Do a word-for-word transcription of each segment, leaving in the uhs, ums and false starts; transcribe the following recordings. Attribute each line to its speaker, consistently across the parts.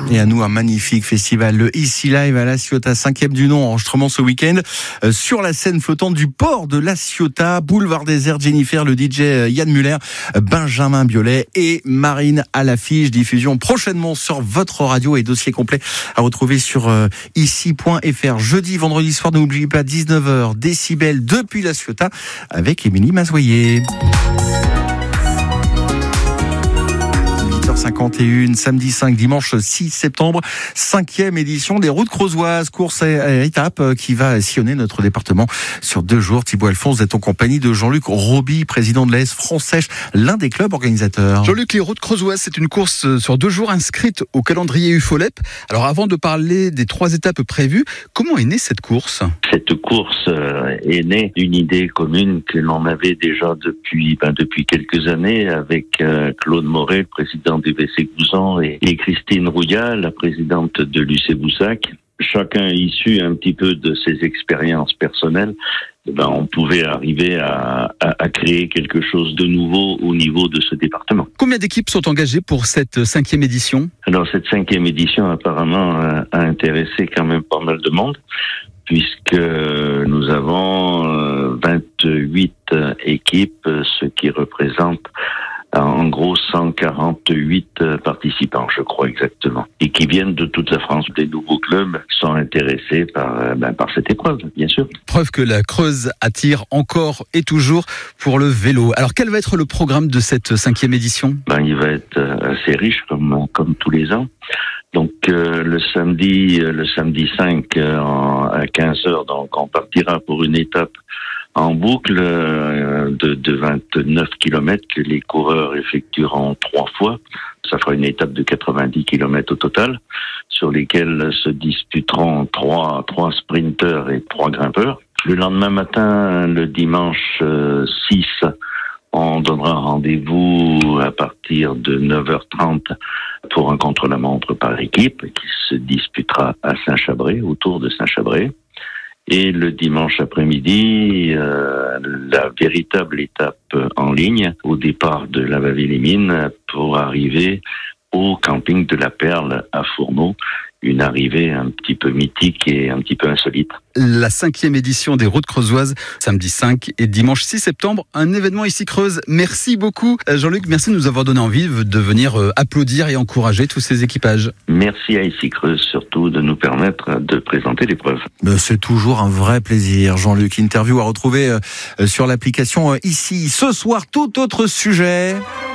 Speaker 1: Et à nous, un magnifique festival, le Ici Live à La Ciotat, cinquième du nom, enregistrement ce week-end, euh, sur la scène flottante du port de La Ciotat, boulevard désert, Jennifer, le D J Yann Muller, Benjamin Biolay et Marine à l'affiche. Diffusion prochainement sur votre radio et dossier complet à retrouver sur euh, ici point f r. Jeudi, vendredi soir, n'oubliez pas, dix-neuf heures, Décibel depuis La Ciotat avec Émilie Mazoyer. cinquante et un, samedi cinq, dimanche six septembre, cinquième édition des Routes Creusoises, course à étape qui va sillonner notre département sur deux jours. Thibaut Alphonse est en compagnie de Jean-Luc Roby, président de l'A S France-Sèche, l'un des clubs organisateurs.
Speaker 2: Jean-Luc, les Routes Creusoises, c'est une course sur deux jours inscrite au calendrier U F O L E P. Alors avant de parler des trois étapes prévues, comment est née cette course ?
Speaker 3: Cette course est née d'une idée commune que l'on avait déjà depuis, ben, depuis quelques années avec euh, Claude Moret, le président du V C Cousan, et, et Christine Rouillat, la présidente de l'U C Boussac. Chacun issu un petit peu de ses expériences personnelles, ben, on pouvait arriver à, à, à créer quelque chose de nouveau au niveau de ce département.
Speaker 2: Combien d'équipes sont engagées pour cette cinquième édition ?
Speaker 3: Alors cette cinquième édition apparemment a, a intéressé quand même pas mal de monde, puisque nous avons vingt-huit équipes, ce qui représente en gros cent quarante-huit participants, je crois exactement, et qui viennent de toute la France. Des nouveaux clubs sont intéressés par, ben, par cette épreuve, bien sûr.
Speaker 2: Preuve que la Creuse attire encore et toujours pour le vélo. Alors quel va être le programme de cette cinquième édition ?
Speaker 3: Ben, il va être assez riche comme, comme tous les ans. Donc euh, le samedi, le samedi cinq euh, à quinze heures, donc on partira pour une étape en boucle euh, de, de vingt-neuf kilomètres que les coureurs effectueront trois fois. Ça fera une étape de quatre-vingt-dix kilomètres au total, sur lesquels se disputeront trois, trois sprinteurs et trois grimpeurs. Le lendemain matin, le dimanche euh, six, on donnera rendez-vous à partir de neuf heures trente pour un contre-la-montre par équipe qui se disputera à Saint-Chabré, autour de Saint-Chabré. Et le dimanche après-midi, euh, la véritable étape en ligne au départ de la Lavaville-les-Mines pour arriver au camping de la Perle à Fourneau. Une arrivée un petit peu mythique et un petit peu insolite.
Speaker 2: La cinquième édition des Routes Creusoises, samedi cinq et dimanche six septembre, un événement ici Creuse. Merci beaucoup Jean-Luc, merci de nous avoir donné envie de venir applaudir et encourager tous ces équipages.
Speaker 3: Merci à ici Creuse surtout de nous permettre de présenter l'épreuve.
Speaker 1: C'est toujours un vrai plaisir Jean-Luc. Interview à retrouver sur l'application ici. Ce soir, tout autre sujet.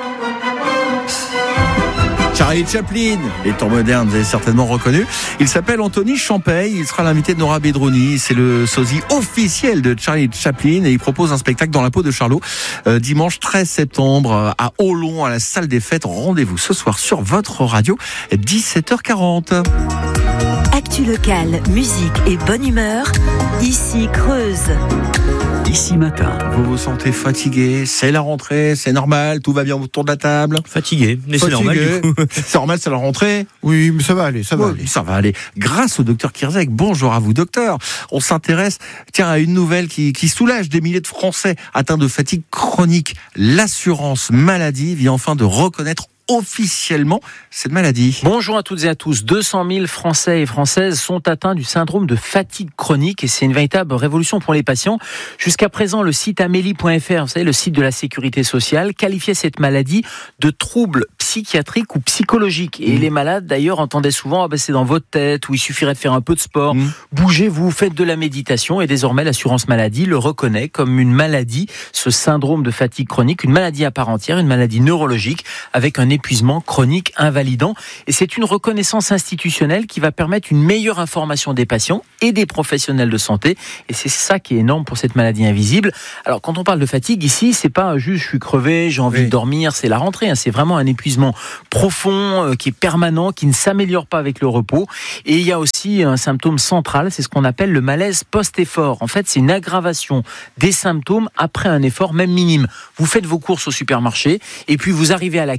Speaker 1: Charlie Chaplin, les temps modernes, vous avez certainement reconnu. Il s'appelle Anthony Champagne, il sera l'invité de Nora Bedroni. C'est le sosie officiel de Charlie Chaplin et il propose un spectacle dans la peau de Charlot euh, dimanche treize septembre à Aulon, à la salle des fêtes. Rendez-vous ce soir sur votre radio, dix-sept heures quarante.
Speaker 4: Actu locale, musique et bonne humeur, ici Creuse.
Speaker 1: Ici matin, vous vous sentez fatigué, c'est la rentrée, c'est normal, tout va bien autour de la table.
Speaker 5: Fatigué, mais
Speaker 1: fatigué.
Speaker 5: C'est normal du coup.
Speaker 1: C'est normal, c'est la rentrée.
Speaker 6: Oui, mais ça va aller, ça va
Speaker 1: oui,
Speaker 6: aller.
Speaker 1: Ça va aller. Grâce au docteur Kirzek. Bonjour à vous, docteur. On s'intéresse, tiens, à une nouvelle qui, qui soulage des milliers de Français atteints de fatigue chronique. L'assurance maladie vient enfin de reconnaître officiellement cette maladie.
Speaker 5: Bonjour à toutes et à tous. deux cent mille Français et Françaises sont atteints du syndrome de fatigue chronique et c'est une véritable révolution pour les patients. Jusqu'à présent, le site amélie point f r, vous savez, le site de la sécurité sociale, qualifiait cette maladie de trouble psychiatrique ou psychologique. Et mmh. les malades, d'ailleurs, entendaient souvent, ah ben, c'est dans votre tête, ou il suffirait de faire un peu de sport. Mmh. Bougez-vous, faites de la méditation. Et désormais, l'assurance maladie le reconnaît comme une maladie, ce syndrome de fatigue chronique, une maladie à part entière, une maladie neurologique, avec un épuisement chronique invalidant. Et c'est une reconnaissance institutionnelle qui va permettre une meilleure information des patients et des professionnels de santé. Et c'est ça qui est énorme pour cette maladie invisible. Alors, quand on parle de fatigue, ici, c'est pas juste je suis crevé, j'ai envie oui. de dormir, c'est la rentrée. Hein. C'est vraiment un épuisement profond, euh, qui est permanent, qui ne s'améliore pas avec le repos. Et il y a aussi un symptôme central, c'est ce qu'on appelle le malaise post-effort. En fait, c'est une aggravation des symptômes après un effort, même minime. Vous faites vos courses au supermarché, et puis vous arrivez à la caisse, et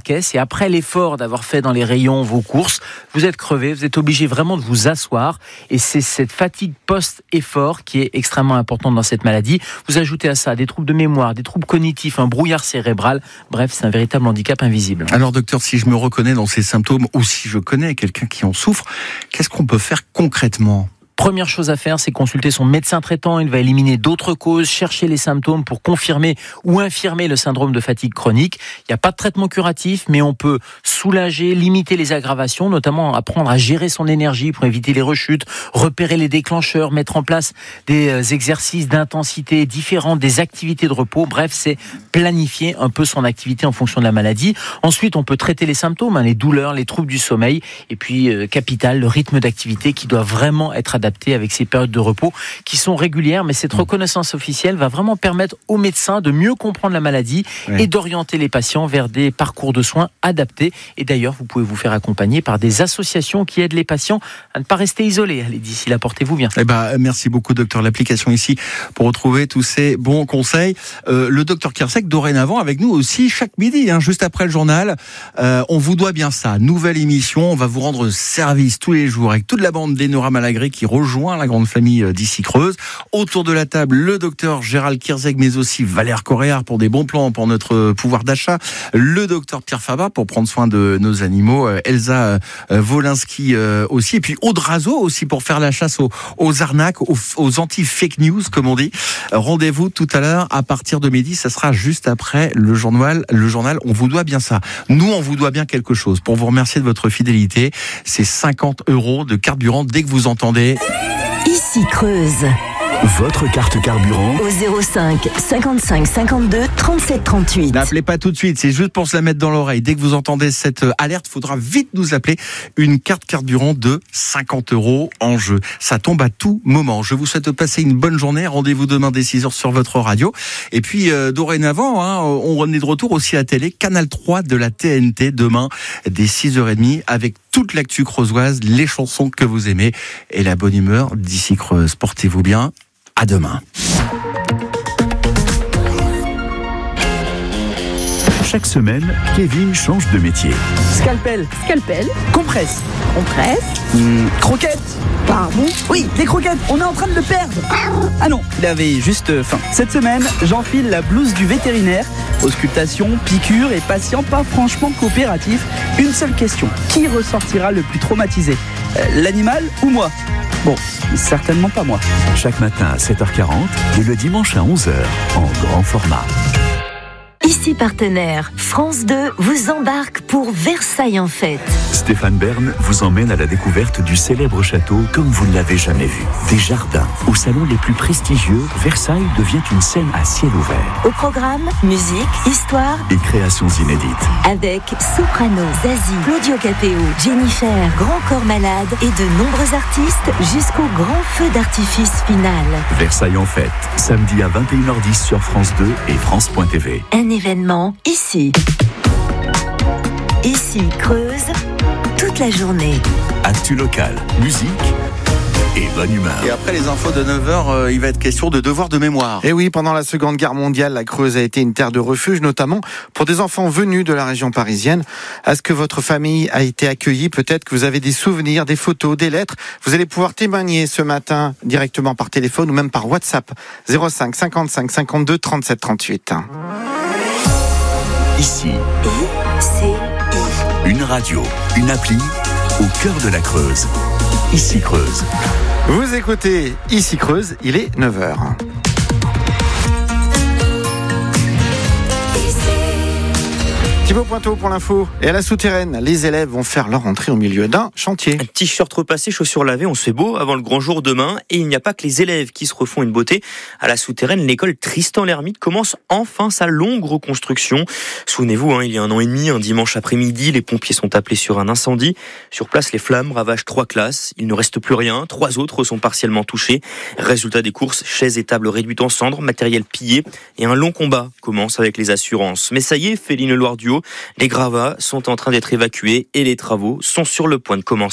Speaker 5: après l'effort d'avoir fait dans les rayons vos courses, vous êtes crevé, vous êtes obligé vraiment de vous asseoir. Et c'est cette fatigue post-effort qui est extrêmement importante dans cette maladie. Vous ajoutez à ça des troubles de mémoire, des troubles cognitifs, un brouillard cérébral. Bref, c'est un véritable handicap invisible.
Speaker 1: Alors docteur, si je me reconnais dans ces symptômes ou si je connais quelqu'un qui en souffre, qu'est-ce qu'on peut faire concrètement ?
Speaker 5: Première chose à faire, c'est consulter son médecin traitant. Il va éliminer d'autres causes, chercher les symptômes pour confirmer ou infirmer le syndrome de fatigue chronique. Il n'y a pas de traitement curatif, mais on peut soulager, limiter les aggravations, notamment apprendre à gérer son énergie pour éviter les rechutes, repérer les déclencheurs, mettre en place des exercices d'intensité différents, des activités de repos. Bref, c'est planifier un peu son activité en fonction de la maladie. Ensuite, on peut traiter les symptômes, hein, les douleurs, les troubles du sommeil. Et puis, euh, capital, le rythme d'activité qui doit vraiment être adapté avec ces périodes de repos qui sont régulières, mais cette reconnaissance officielle va vraiment permettre aux médecins de mieux comprendre la maladie ouais. et d'orienter les patients vers des parcours de soins adaptés. Et d'ailleurs, vous pouvez vous faire accompagner par des associations qui aident les patients à ne pas rester isolés. Allez, d'ici là, portez-vous bien.
Speaker 1: Eh ben, merci beaucoup, docteur. L'application ici pour retrouver tous ces bons conseils. Euh, le docteur Kiersek, dorénavant, avec nous aussi chaque midi, hein, juste après le journal. Euh, on vous doit bien ça. Nouvelle émission. On va vous rendre service tous les jours avec toute la bande d'Enora Malagré qui rejoint la grande famille d'Issy Creuse. Autour de la table, le docteur Gérald Kiersek, mais aussi Valère Coréard pour des bons plans pour notre pouvoir d'achat. Le docteur Pierre Fabat pour prendre soin de nos animaux. Elsa Wolinski aussi. Et puis Aude Razo aussi pour faire la chasse aux, aux arnaques, aux, aux anti-fake news, comme on dit. Rendez-vous tout à l'heure à partir de midi. Ça sera juste après le journal. Le journal, on vous doit bien ça. Nous, on vous doit bien quelque chose. Pour vous remercier de votre fidélité, c'est cinquante euros de carburant dès que vous entendez
Speaker 4: Issy Creuse.
Speaker 6: Votre carte carburant
Speaker 4: au zéro cinq cinquante-cinq cinquante-deux trente-sept trente-huit.
Speaker 1: N'appelez pas tout de suite, c'est juste pour se la mettre dans l'oreille. Dès que vous entendez cette alerte, il faudra vite nous appeler. Une carte carburant de cinquante euros en jeu. Ça tombe à tout moment. Je vous souhaite de passer une bonne journée. Rendez-vous demain dès six heures sur votre radio. Et puis, euh, dorénavant, hein, on est de retour aussi à la télé. Canal trois de la T N T demain dès six heures trente avec toute l'actu creusoise, les chansons que vous aimez et la bonne humeur d'Issy Creuse. Portez-vous bien. À demain.
Speaker 6: Chaque semaine, Kevin change de métier.
Speaker 7: Scalpel.
Speaker 8: Scalpel.
Speaker 7: Compresse.
Speaker 8: Compresse.
Speaker 7: Mmh, croquette. Pardon. Oui, les croquettes, on est en train de le perdre. Ah non, il avait juste faim. Cette semaine, j'enfile la blouse du vétérinaire. Auscultation, piqûre et patient pas franchement coopératif. Une seule question, qui ressortira le plus traumatisé ? euh, L'animal ou moi ? Bon, certainement pas moi.
Speaker 6: Chaque matin à sept heures quarante et le dimanche à onze heures en grand format.
Speaker 4: Ici Partenaire, France deux vous embarque pour Versailles en fête.
Speaker 6: Stéphane Bern vous emmène à la découverte du célèbre château comme vous ne l'avez jamais vu. Des jardins, aux salons les plus prestigieux, Versailles devient une scène à ciel ouvert.
Speaker 4: Au programme, musique, histoire
Speaker 6: et créations inédites.
Speaker 4: Avec Soprano, Zazie, Claudio Capéo, Jennifer, Grand Corps Malade et de nombreux artistes jusqu'au grand feu d'artifice final.
Speaker 6: Versailles en fête, samedi à vingt et une heures dix sur France deux et France point T V.
Speaker 4: Un événement ici. Ici Creuse, toute la journée.
Speaker 6: Actu locale, musique et bonne humeur.
Speaker 1: Et après les infos de neuf heures, euh, il va être question de devoir de mémoire.
Speaker 9: Et oui, pendant la Seconde Guerre mondiale, la Creuse a été une terre de refuge, notamment pour des enfants venus de la région parisienne. Est-ce que votre famille a été accueillie ? Peut-être que vous avez des souvenirs, des photos, des lettres. Vous allez pouvoir témoigner ce matin directement par téléphone ou même par WhatsApp. zéro cinq cinquante-cinq cinquante-deux trente-sept trente-huit.
Speaker 6: Ici,
Speaker 4: I C I.
Speaker 6: Une radio, une appli au cœur de la Creuse. Issy Creuse.
Speaker 9: Vous écoutez Issy Creuse, il est neuf heures. Thibaut Pointeau pour l'info. Et à la souterraine, les élèves vont faire leur entrée au milieu d'un chantier.
Speaker 10: Un t-shirt repassé, chaussures lavées, on se fait beau avant le grand jour demain. Et il n'y a pas que les élèves qui se refont une beauté. À la souterraine, l'école Tristan l'Hermite commence enfin sa longue reconstruction. Souvenez-vous, hein, il y a un an et demi, un dimanche après-midi, les pompiers sont appelés sur un incendie. Sur place, les flammes ravagent trois classes. Il ne reste plus rien. Trois autres sont partiellement touchés. Résultat des courses, chaises et tables réduites en cendres, matériel pillé. Et un long combat commence avec les assurances. Mais ça y est, Féline Loire du Haut, les gravats sont en train d'être évacués et les travaux sont sur le point de commencer.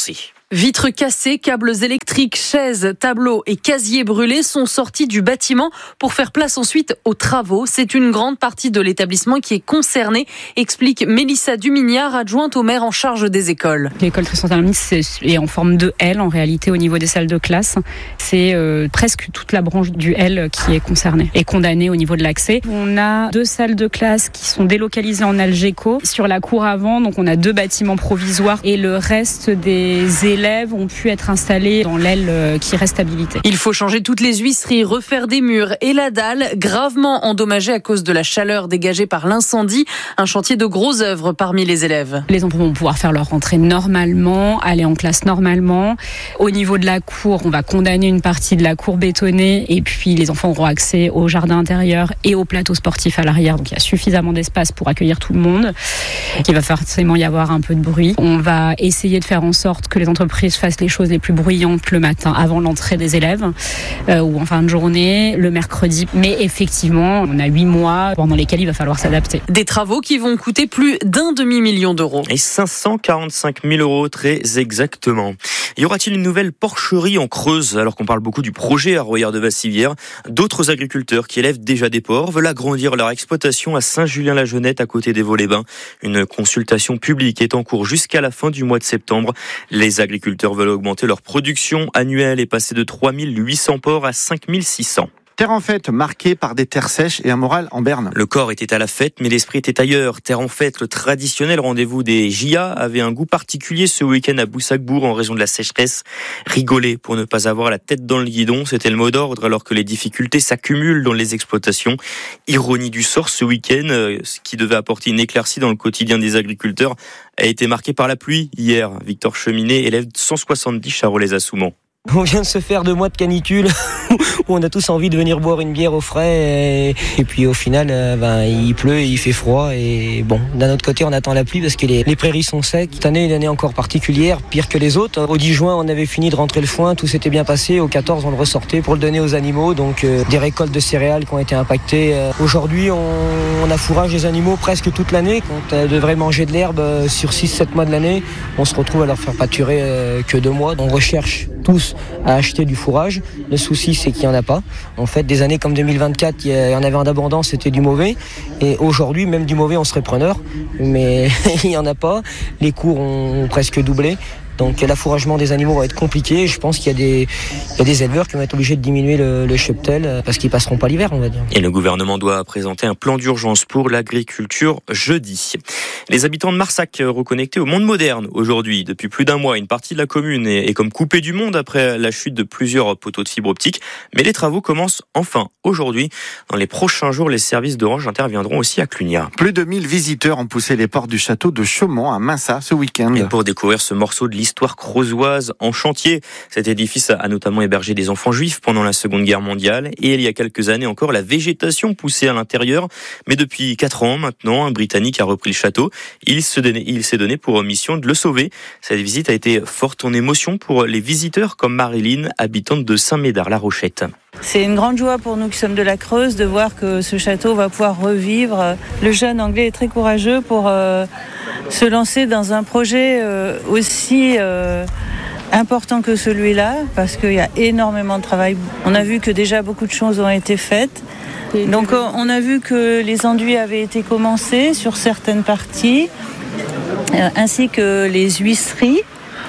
Speaker 8: Vitres cassées, câbles électriques, chaises, tableaux et casiers brûlés sont sortis du bâtiment pour faire place ensuite aux travaux. C'est une grande partie de l'établissement qui est concernée, explique Mélissa Dumignard, adjointe au maire en charge des écoles.
Speaker 11: L'école Tristan-Lhermitte est en forme de L en réalité au niveau des salles de classe. C'est euh, presque toute la branche du L qui est concernée et condamnée au niveau de l'accès. On a deux salles de classe qui sont délocalisées en Algeco. Sur la cour avant, donc on a deux bâtiments provisoires et le reste des élèves élèves ont pu être installés dans l'aile qui reste habilitée.
Speaker 8: Il faut changer toutes les huisseries, refaire des murs et la dalle, gravement endommagée à cause de la chaleur dégagée par l'incendie. Un chantier de gros œuvres parmi les élèves.
Speaker 11: Les enfants vont pouvoir faire leur rentrée normalement, aller en classe normalement. Au niveau de la cour, on va condamner une partie de la cour bétonnée et puis les enfants auront accès au jardin intérieur et au plateau sportif à l'arrière. Donc il y a suffisamment d'espace pour accueillir tout le monde. Il va forcément y avoir un peu de bruit. On va essayer de faire en sorte que les entreprises fassent les choses les plus bruyantes le matin avant l'entrée des élèves euh, ou en fin de journée, le mercredi. Mais effectivement, on a huit mois pendant lesquels il va falloir s'adapter.
Speaker 8: Des travaux qui vont coûter plus d'un demi-million d'euros.
Speaker 10: Et cinq cent quarante-cinq mille euros, très exactement. Y aura-t-il une nouvelle porcherie en Creuse? Alors qu'on parle beaucoup du projet à Royère-de-Bassivière, d'autres agriculteurs qui élèvent déjà des porcs veulent agrandir leur exploitation à Saint-Julien-la-Jeunette à côté des Vaux-les-Bains. Une consultation publique est en cours jusqu'à la fin du mois de septembre. Les agriculteurs veulent augmenter leur production annuelle et passer de trois mille huit cents porcs à cinq mille six cents.
Speaker 9: Terre en fête, marquée par des terres sèches et un moral en berne.
Speaker 10: Le corps était à la fête, mais l'esprit était ailleurs. Terre en fête, le traditionnel rendez-vous des J A, avait un goût particulier ce week-end à Boussac-Bourg en raison de la sécheresse. Rigoler pour ne pas avoir la tête dans le guidon, c'était le mot d'ordre alors que les difficultés s'accumulent dans les exploitations. Ironie du sort, ce week-end, ce qui devait apporter une éclaircie dans le quotidien des agriculteurs, a été marqué par la pluie hier. Victor Cheminet, élève cent soixante-dix Charolais-Assouman.
Speaker 12: On vient de se faire deux mois de canicule où on a tous envie de venir boire une bière au frais et, et puis au final ben, il pleut et il fait froid et bon, d'un autre côté on attend la pluie parce que les, les prairies sont secs. Cette année est une année encore particulière, pire que les autres. Au dix juin on avait fini de rentrer le foin, tout s'était bien passé. Au quatorze on le ressortait pour le donner aux animaux, donc euh, des récoltes de céréales qui ont été impactées. Euh, aujourd'hui on, on a fourrage des animaux presque toute l'année. Quand elles devraient manger de l'herbe euh, sur six sept mois de l'année, on se retrouve à leur faire pâturer euh, que deux mois. On recherche tous à acheter du fourrage. Le souci, c'est qu'il n'y en a pas. En fait, des années comme deux mille vingt-quatre, il y en avait en abondance, c'était du mauvais. Et aujourd'hui, même du mauvais, on serait preneur. Mais il n'y en a pas. Les cours ont presque doublé. Donc l'affouragement des animaux va être compliqué. Je pense qu'il y a des, il y a des éleveurs qui vont être obligés de diminuer le, le cheptel parce qu'ils passeront pas l'hiver, on va dire.
Speaker 10: Et le gouvernement doit présenter un plan d'urgence pour l'agriculture jeudi. Les habitants de Marsac reconnectés au monde moderne aujourd'hui. Depuis plus d'un mois, une partie de la commune est, est comme coupée du monde après la chute de plusieurs poteaux de fibre optique. Mais les travaux commencent enfin aujourd'hui. Dans les prochains jours, les services d'Orange interviendront aussi à Clunia.
Speaker 9: Plus de mille visiteurs ont poussé les portes du château de Chaumont à Massa ce week-end.
Speaker 10: Et pour découvrir ce morceau de l'histoire Histoire creusoise en chantier. Cet édifice a notamment hébergé des enfants juifs pendant la Seconde Guerre mondiale et il y a quelques années encore, la végétation poussait à l'intérieur. Mais depuis quatre ans maintenant, un Britannique a repris le château. Il se donnait, il s'est donné pour mission de le sauver. Cette visite a été forte en émotion pour les visiteurs comme Marilyn, habitante de Saint-Médard-la-Rochette.
Speaker 13: C'est une grande joie pour nous qui sommes de la Creuse de voir que ce château va pouvoir revivre. Le jeune anglais est très courageux pour euh, se lancer dans un projet euh, aussi euh, important que celui-là, parce qu'il y a énormément de travail. On a vu que déjà beaucoup de choses ont été faites. Donc on a vu que les enduits avaient été commencés sur certaines parties, euh, ainsi que les huisseries.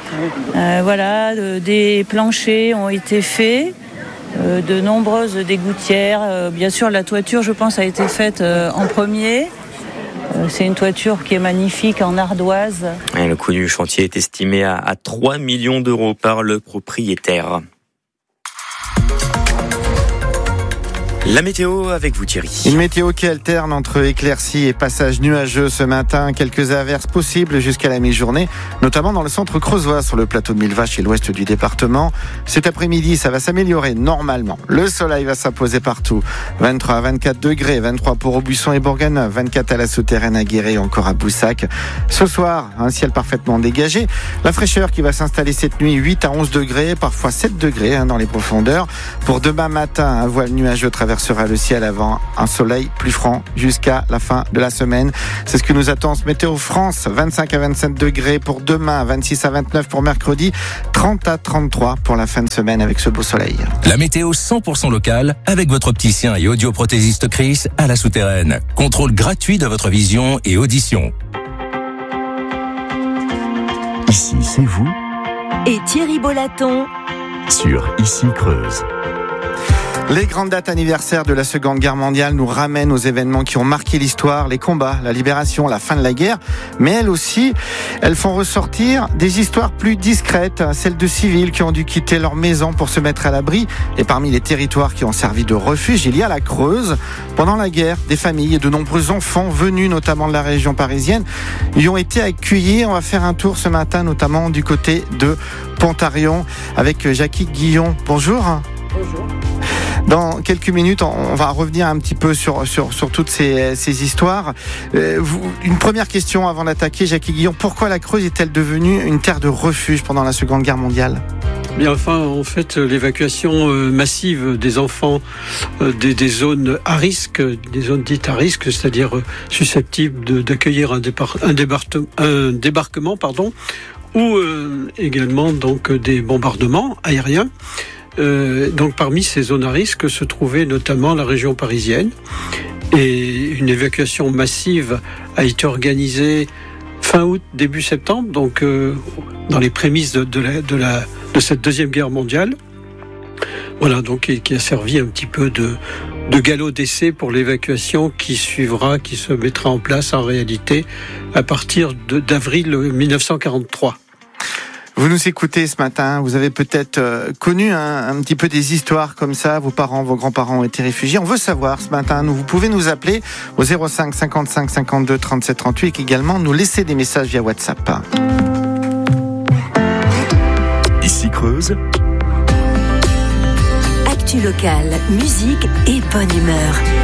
Speaker 13: Euh, voilà, euh, des planchers ont été faits. Euh, de nombreuses dégouttières. Euh, bien sûr, la toiture, je pense, a été faite euh, en premier. Euh, c'est une toiture qui est magnifique en ardoise.
Speaker 10: Et le coût du chantier est estimé à, à trois millions d'euros par le propriétaire. La météo avec vous Thierry.
Speaker 9: Une météo qui alterne entre éclaircies et passages nuageux ce matin. Quelques averses possibles jusqu'à la mi-journée, notamment dans le centre creusois sur le plateau de Millevaches et l'ouest du département. Cet après-midi, ça va s'améliorer normalement. Le soleil va s'imposer partout. vingt-trois à vingt-quatre degrés, vingt-trois pour Aubusson et Bourganeuf, vingt-quatre à la Souterraine, à Guéret, encore à Boussac. Ce soir, un ciel parfaitement dégagé. La fraîcheur qui va s'installer cette nuit, huit à onze degrés, parfois sept degrés hein, dans les profondeurs. Pour demain matin, un voile nuageux traverse traversera le ciel avant un soleil plus franc jusqu'à la fin de la semaine. C'est ce que nous attend ce Météo France. vingt-cinq à vingt-sept degrés pour demain, vingt-six à vingt-neuf pour mercredi, trente à trente-trois pour la fin de semaine avec ce beau soleil.
Speaker 14: La météo cent pour cent locale avec votre opticien et audioprothésiste Chris à la Souterraine. Contrôle gratuit de votre vision et audition.
Speaker 6: Ici, c'est vous.
Speaker 4: Et Thierry Bolaton
Speaker 6: Sur Ici Creuse.
Speaker 9: Les grandes dates anniversaires de la Seconde Guerre mondiale nous ramènent aux événements qui ont marqué l'histoire, les combats, la libération, la fin de la guerre. Mais elles aussi, elles font ressortir des histoires plus discrètes, celles de civils qui ont dû quitter leur maison pour se mettre à l'abri. Et parmi les territoires qui ont servi de refuge, il y a la Creuse. Pendant la guerre, des familles et de nombreux enfants venus notamment de la région parisienne y ont été accueillis. On va faire un tour ce matin, notamment du côté de Pontarion, avec Jackie Guillon. Bonjour.
Speaker 15: Bonjour.
Speaker 9: Dans quelques minutes, on va revenir un petit peu sur, sur, sur toutes ces, ces histoires. Euh, vous, une première question avant d'attaquer, Jackie Guillon. Pourquoi la Creuse est-elle devenue une terre de refuge pendant la Seconde Guerre mondiale ?
Speaker 15: Bien, enfin, en fait, l'évacuation massive des enfants euh, des, des zones à risque, des zones dites à risque, c'est-à-dire euh, susceptibles de, d'accueillir un, départ, un, un débarquement, pardon, ou euh, également donc des bombardements aériens. Euh, donc parmi ces zones à risque se trouvait notamment la région parisienne, et une évacuation massive a été organisée fin août, début septembre, donc euh, dans les prémices de, de, la, de, la, de cette deuxième guerre mondiale. Voilà, donc qui, qui a servi un petit peu de, de galop d'essai pour l'évacuation qui suivra, qui se mettra en place en réalité à partir de, d'avril dix-neuf cent quarante-trois.
Speaker 9: Vous nous écoutez ce matin, vous avez peut-être euh, connu un, un petit peu des histoires comme ça, vos parents, vos grands-parents ont été réfugiés. On veut savoir ce matin, nous, vous pouvez nous appeler au zéro cinq cinquante-cinq cinquante-deux trente-sept trente-huit et également nous laisser des messages via WhatsApp.
Speaker 6: Ici Creuse.
Speaker 4: Actu locale, musique et bonne humeur.